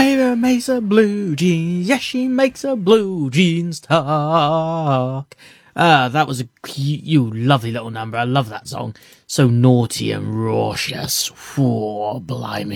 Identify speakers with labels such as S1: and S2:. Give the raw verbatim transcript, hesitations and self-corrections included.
S1: Mabel makes a blue jeans. Yes, she makes a blue jeans talk. Ah, that was a you lovely little number. I love that song. So naughty and raucous. Whoa, blimey.